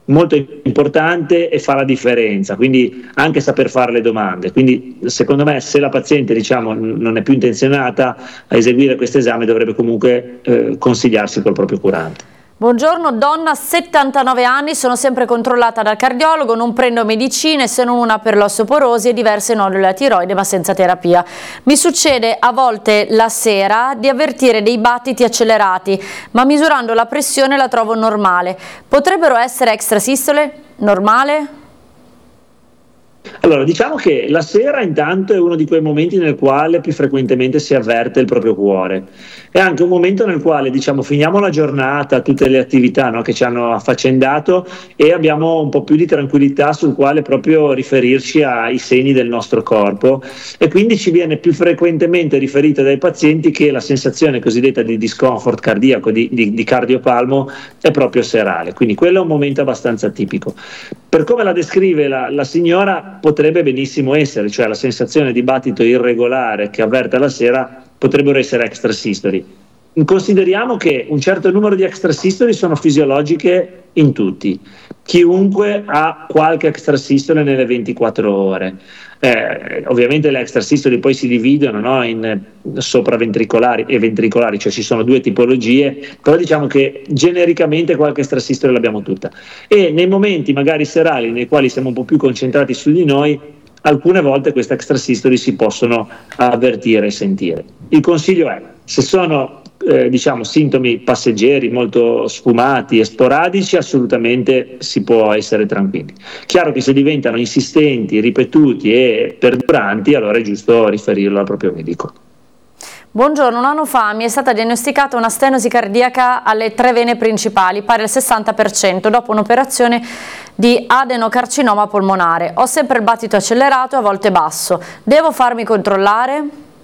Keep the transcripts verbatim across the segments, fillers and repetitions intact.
molto importante e fa la differenza, quindi anche saper fare le domande. Quindi secondo me, se la paziente diciamo non è più intenzionata a eseguire questo esame, dovrebbe comunque eh, consigliarsi col proprio curante. Buongiorno, donna, settantanove anni, sono sempre controllata dal cardiologo, non prendo medicine se non una per l'osteoporosi e diverse noduli alla tiroide, ma senza terapia. Mi succede a volte la sera di avvertire dei battiti accelerati, ma misurando la pressione la trovo normale. Potrebbero essere extrasistole? Normale? Allora, diciamo che la sera intanto è uno di quei momenti nel quale più frequentemente si avverte il proprio cuore. È anche un momento nel quale, diciamo, finiamo la giornata, tutte le attività, no, che ci hanno affaccendato, e abbiamo un po' più di tranquillità sul quale proprio riferirci ai segni del nostro corpo, e quindi ci viene più frequentemente riferito dai pazienti che la sensazione cosiddetta di discomfort cardiaco, di, di, di cardiopalmo, è proprio serale. Quindi quello è un momento abbastanza tipico. Per come la descrive la, la signora, potrebbe benissimo essere, cioè la sensazione di battito irregolare che avverte la sera potrebbero essere extrasistoli. Consideriamo che un certo numero di extrasistoli sono fisiologiche in tutti. Chiunque ha qualche extrasistole nelle ventiquattro ore. Eh, ovviamente le extrasistoli poi si dividono, no, in sopraventricolari e ventricolari, cioè ci sono due tipologie, però diciamo che genericamente qualche extrasistole l'abbiamo tutta. E nei momenti magari serali nei quali siamo un po' più concentrati su di noi, alcune volte queste extrasistoli si possono avvertire e sentire. Il consiglio è, se sono eh, diciamo sintomi passeggeri, molto sfumati e sporadici, assolutamente si può essere tranquilli. Chiaro che se diventano insistenti, ripetuti e perduranti, allora è giusto riferirlo al proprio medico. Buongiorno, un anno fa mi è stata diagnosticata una stenosi cardiaca alle tre vene principali, pari al sessanta per cento, dopo un'operazione di adenocarcinoma polmonare. Ho sempre il battito accelerato e a volte basso. Devo farmi controllare?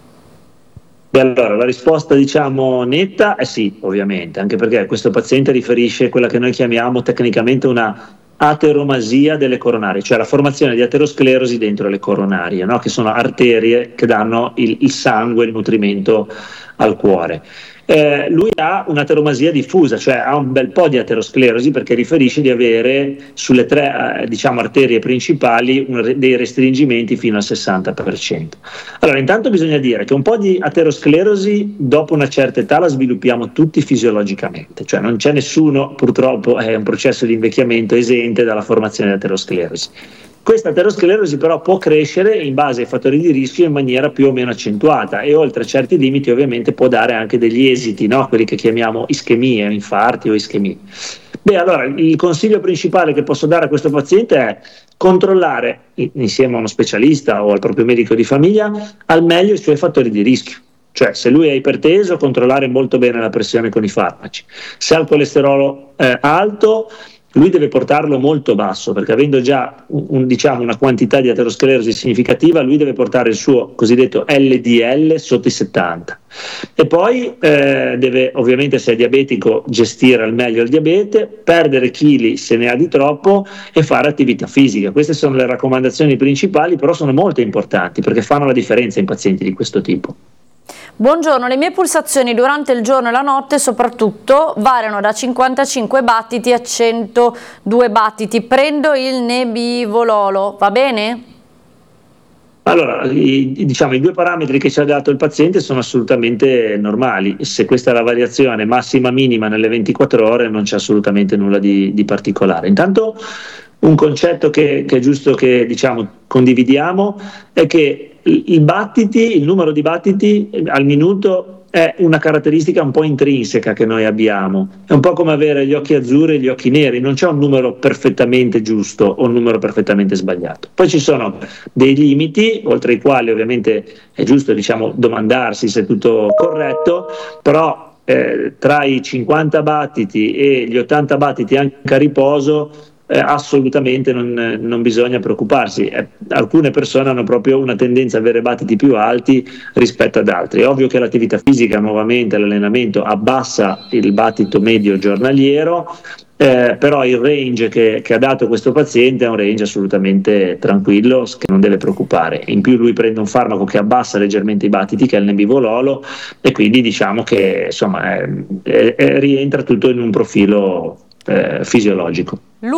Beh, allora, la risposta diciamo netta è sì, ovviamente, anche perché questo paziente riferisce quella che noi chiamiamo tecnicamente una ateromasia delle coronarie, cioè la formazione di aterosclerosi dentro le coronarie, no? Che sono arterie che danno il, il sangue, il nutrimento al cuore. Eh, lui ha un'ateromasia diffusa, cioè ha un bel po' di aterosclerosi, perché riferisce di avere sulle tre eh, diciamo, arterie principali un, dei restringimenti fino al sessanta per cento. Allora, intanto bisogna dire che un po' di aterosclerosi dopo una certa età la sviluppiamo tutti fisiologicamente, cioè non c'è nessuno, purtroppo è un processo di invecchiamento, esente dalla formazione di aterosclerosi. Questa aterosclerosi però può crescere in base ai fattori di rischio in maniera più o meno accentuata, e oltre a certi limiti ovviamente può dare anche degli esiti, no? Quelli che chiamiamo ischemie, infarti o ischemie. Beh, allora il consiglio principale che posso dare a questo paziente è controllare insieme a uno specialista o al proprio medico di famiglia al meglio i suoi fattori di rischio. Cioè, se lui è iperteso, controllare molto bene la pressione con i farmaci. Se ha il colesterolo eh, alto, lui deve portarlo molto basso, perché avendo già un, un, diciamo, una quantità di aterosclerosi significativa, lui deve portare il suo cosiddetto L D L sotto i settanta. E poi eh, deve, ovviamente, se è diabetico, gestire al meglio il diabete, perdere chili se ne ha di troppo e fare attività fisica. Queste sono le raccomandazioni principali, però sono molto importanti perché fanno la differenza in pazienti di questo tipo. Buongiorno, le mie pulsazioni durante il giorno e la notte soprattutto variano da cinquantacinque battiti a centodue battiti. Prendo il nebivololo, va bene? Allora, i, diciamo, i due parametri che ci ha dato il paziente sono assolutamente normali. Se questa è la variazione massima minima nelle ventiquattro ore, non c'è assolutamente nulla di, di particolare. Intanto un concetto che, che è giusto che diciamo condividiamo è che i battiti, il numero di battiti al minuto è una caratteristica un po' intrinseca che noi abbiamo, è un po' come avere gli occhi azzurri e gli occhi neri, non c'è un numero perfettamente giusto o un numero perfettamente sbagliato. Poi ci sono dei limiti, oltre i quali ovviamente è giusto diciamo domandarsi se è tutto corretto, però eh, tra i cinquanta battiti e gli ottanta battiti anche a riposo Eh, assolutamente non, non bisogna preoccuparsi. Eh, alcune persone hanno proprio una tendenza ad avere battiti più alti rispetto ad altri. È ovvio che l'attività fisica, nuovamente l'allenamento, abbassa il battito medio giornaliero, eh, però il range che, che ha dato questo paziente è un range assolutamente tranquillo, che non deve preoccupare. In più lui prende un farmaco che abbassa leggermente i battiti, che è il nebivololo, e quindi diciamo che insomma è, è, è, rientra tutto in un profilo eh, fisiologico.